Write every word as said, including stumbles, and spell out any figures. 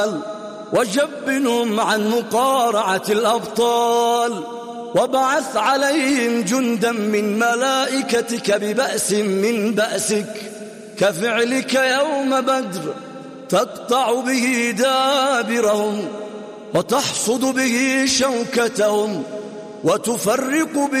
وجبنهم عن مقارعة الأبطال، وابعث عليهم جندا من ملائكتك ببأس من بأسك كفعلك يوم بدر، تقطع به دابرهم وتحصد به شوكتهم وتفرق به